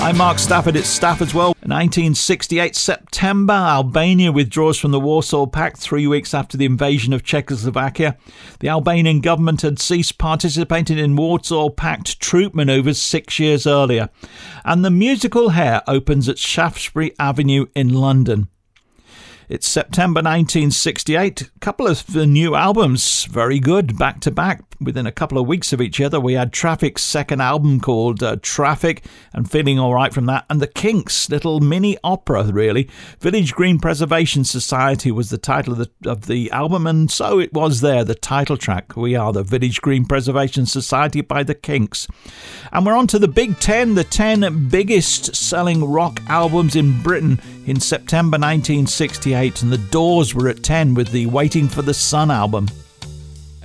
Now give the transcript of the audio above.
I'm Mark Stafford, it's Stafford's World. 1968 September, Albania withdraws from the Warsaw Pact 3 weeks after the invasion of Czechoslovakia. The Albanian government had ceased participating in Warsaw Pact troop manoeuvres 6 years earlier. And the musical Hair opens at Shaftesbury Avenue in London. It's September 1968. A couple of the new albums, very good, back to back. Within a couple of weeks of each other, we had Traffic's second album called Traffic, and Feeling Alright from that, and the Kinks' little mini opera, really. Village Green Preservation Society was the title of the album, and so it was there, the title track. We are the Village Green Preservation Society by the Kinks. And we're on to the Big 10, the 10 biggest selling rock albums in Britain in September 1968, and the Doors were at 10 with the Waiting for the Sun album.